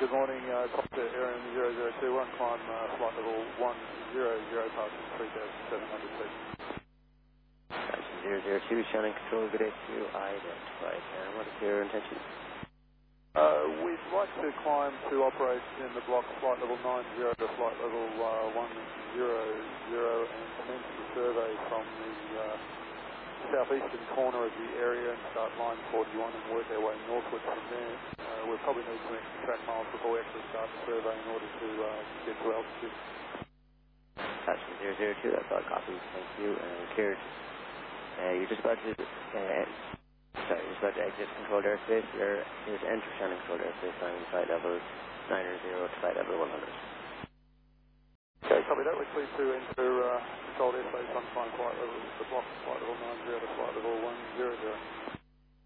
Good morning, Cockpit Aaron 002, one climb flight level 100 passing 3,700 feet. 002, Shannon Control, good day to you, identified. And what is your intention? We'd like to climb to operate in the block flight level 90 to flight level 100 and commence the survey from the southeastern corner of the area and start line 41 and work our way northwards from there. We'll probably need some extra track miles before we actually start the survey in order to get to altitude. Action 002, that's all copies, thank you. And cleared. You're just about to exit controlled airspace. You're here to enter Shannon controlled airspace on flight level 90 to flight level 100. Okay, copy that. We're clear to enter controlled airspace on flight level, the block flight level 90 to flight level 100.